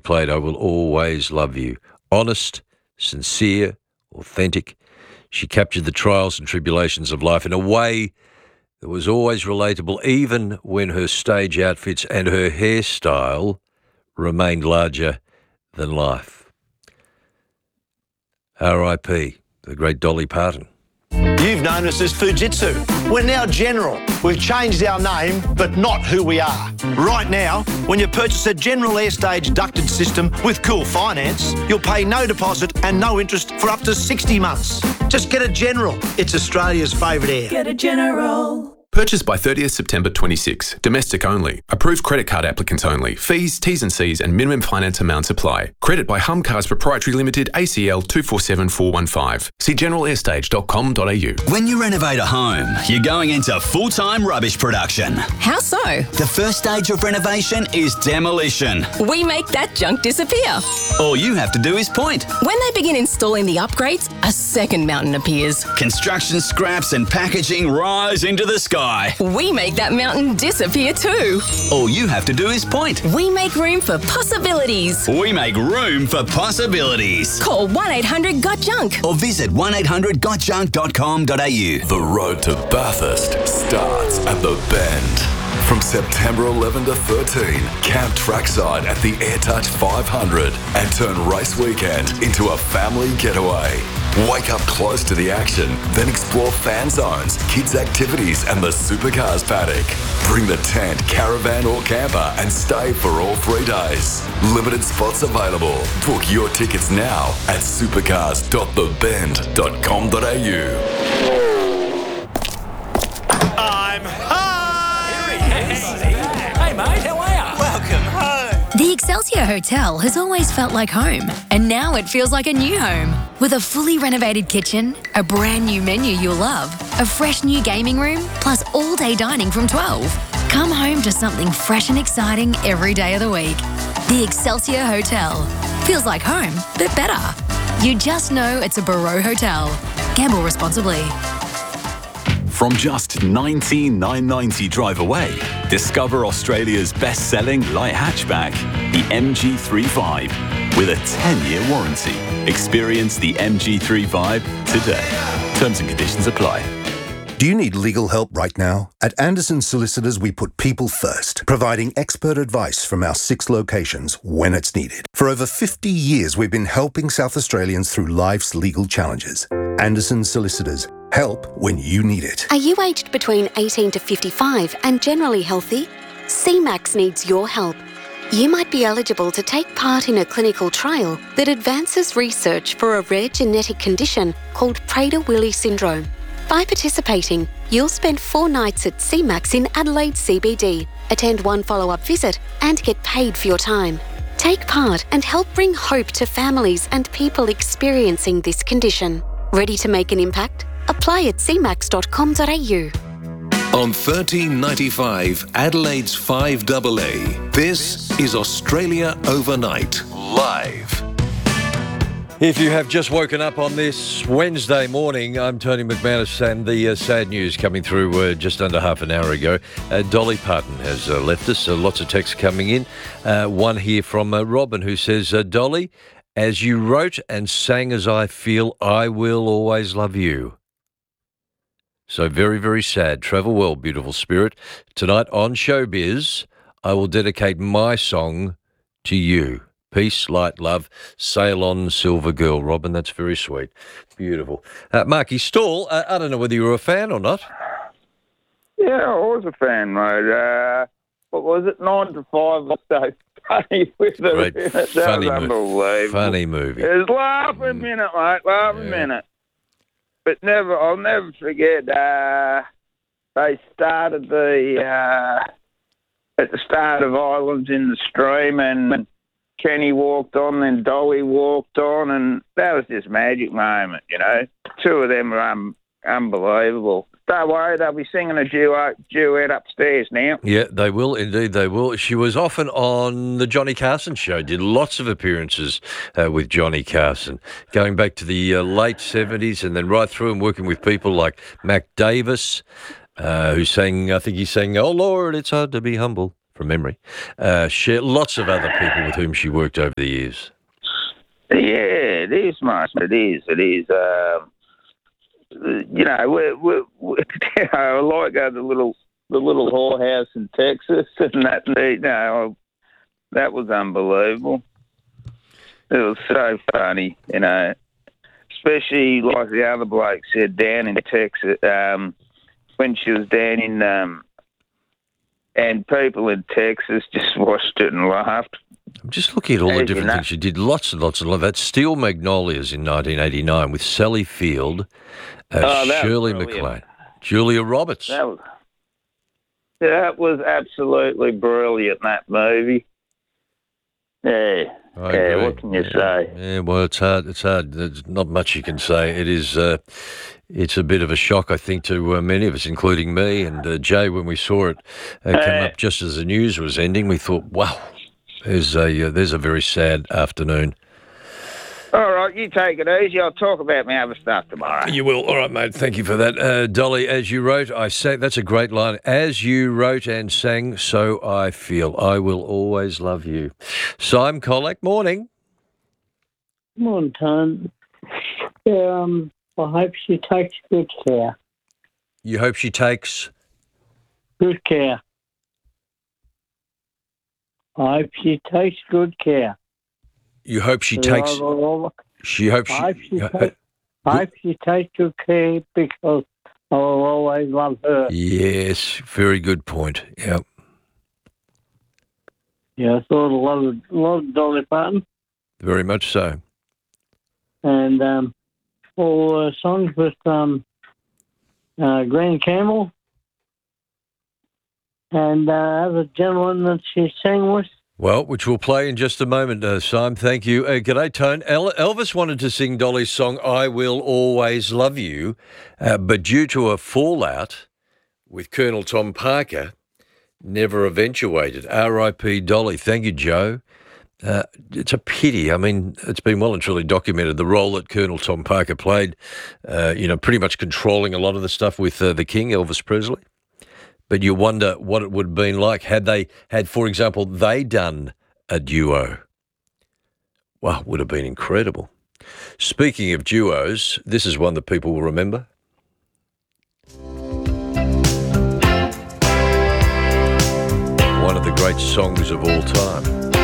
played I Will Always Love You. Honest, sincere, authentic. She captured the trials and tribulations of life in a way that was always relatable, even when her stage outfits and her hairstyle remained larger than life. R.I.P., the great Dolly Parton. You've known us as Fujitsu. We're now General. We've changed our name, but not who we are. Right now, when you purchase a General Airstage ducted system with Cool Finance, you'll pay no deposit and no interest for up to 60 months. Just get a General. It's Australia's favourite air. Get a General. Purchased by 30th September 26. Domestic only. Approved credit card applicants only. Fees, T's and C's and minimum finance amounts apply. Credit by Humcars Proprietary Limited, ACL 247415. See generalairstage.com.au. When you renovate a home, you're going into full-time rubbish production. How so? The first stage of renovation is demolition. We make that junk disappear. All you have to do is point. When they begin installing the upgrades, a second mountain appears. Construction scraps and packaging rise into the sky. We make that mountain disappear too. All you have to do is point. We make room for possibilities. We make room for possibilities. Call 1-800-GOT-JUNK or visit 1800gotjunk.com.au. The road to Bathurst starts at the Bend. From September 11 to 13, camp trackside at the AirTouch 500 and turn race weekend into a family getaway. Wake up close to the action, then explore fan zones, kids' activities and the supercars paddock. Bring the tent, caravan or camper and stay for all 3 days. Limited spots available. Book your tickets now at supercars.thebend.com.au. I'm home! Hey, mate, how are you? Welcome home. The Excelsior Hotel has always felt like home, and now it feels like a new home. With a fully renovated kitchen, a brand new menu you'll love, a fresh new gaming room, plus all-day dining from 12. Come home to something fresh and exciting every day of the week. The Excelsior Hotel. Feels like home, but better. You just know it's a Barreau Hotel. Gamble responsibly. From just $19,990 drive away, discover Australia's best-selling light hatchback, the MG3 with a 10-year warranty. Experience the MG3 today. Terms and conditions apply. Do you need legal help right now? At Anderson Solicitors, we put people first, providing expert advice from our 6 locations when it's needed. For over 50 years, we've been helping South Australians through life's legal challenges. Anderson Solicitors. Help when you need it. Are you aged between 18 to 55 and generally healthy? CMAX needs your help. You might be eligible to take part in a clinical trial that advances research for a rare genetic condition called Prader-Willi syndrome. By participating, you'll spend 4 nights at CMAX in Adelaide CBD, attend 1 follow-up visit and get paid for your time. Take part and help bring hope to families and people experiencing this condition. Ready to make an impact? Apply at cmax.com.au. On 1395 Adelaide's 5AA, this is Australia Overnight, live. If you have just woken up on this Wednesday morning, I'm Tony McManus, and the sad news coming through just under half an hour ago. Dolly Parton has left us. Lots of texts coming in. One here from Robin who says, Dolly, as you wrote and sang as I feel, I will always love you. So very, very sad. Travel well, beautiful spirit. Tonight on Showbiz, I will dedicate my song to you. Peace, light, love, sail on, silver girl. Robin, that's very sweet. Beautiful. Marky Stall, I don't know whether you were a fan or not. Yeah, I was a fan, mate. What was it, 9 to 5? So funny with the Great, that funny was unbelievable. Funny movie. It was laughing minute, mate, laughing minute. But I'll never forget, they started at the start of Islands in the Stream, and Kenny walked on, then Dolly walked on, and that was just magic moment, you know. 2 of them were unbelievable. Don't worry, they'll be singing a duet upstairs now. Yeah, they will, indeed they will. She was often on the Johnny Carson show, did lots of appearances with Johnny Carson, going back to the late 70s and then right through and working with people like Mac Davis, who sang, I think he sang, Oh Lord, it's hard to be humble. from memory. Lots of other people with whom she worked over the years. Yeah, it is, mate. It is. You know, I like the little whorehouse in Texas, and that. You know, that was unbelievable. It was so funny, you know. Especially like the other bloke said down in Texas, when she was down in, and people in Texas just watched it and laughed. I'm just looking at all the different things she did. Lots and lots of love. That Steel Magnolias in 1989 with Sally Field, Shirley MacLaine, Julia Roberts. That was absolutely brilliant, that movie. Yeah. What can you say? Yeah, well, it's hard. There's not much you can say. It is. It's a bit of a shock, I think, to many of us, including me and Jay. When we saw it come up just as the news was ending, we thought, "Wow, there's a very sad afternoon." All right, you take it easy. I'll talk about my other stuff tomorrow. You will. All right, mate. Thank you for that. Dolly, as you wrote, I say, that's a great line. As you wrote and sang, so I feel. I will always love you. Simon Colac, morning. Morning, Tom. I hope she takes good care. You hope she takes? Good care. I hope she takes good care. You hope she takes. I hope she takes good care because I will always love her. Yes, very good point. Yeah. Yeah, I thought a lot of Dolly Parton. Very much so. And all songs with Green Campbell and other gentleman that she sang with. Well, which we'll play in just a moment, Simon. Thank you. G'day, Tone. Elvis wanted to sing Dolly's song, I Will Always Love You, but due to a fallout with Colonel Tom Parker, never eventuated. R.I.P. Dolly. Thank you, Joe. It's a pity. I mean, it's been well and truly documented, the role that Colonel Tom Parker played, pretty much controlling a lot of the stuff with the King, Elvis Presley. But you wonder what it would have been like had, for example, they done a duo. Wow, would have been incredible. Speaking of duos, this is one that people will remember. One of the great songs of all time.